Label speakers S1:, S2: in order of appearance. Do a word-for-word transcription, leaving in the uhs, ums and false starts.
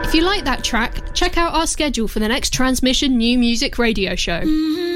S1: If you like that track, check out our schedule for the next Transmission New Music radio show.
S2: Mm-hmm.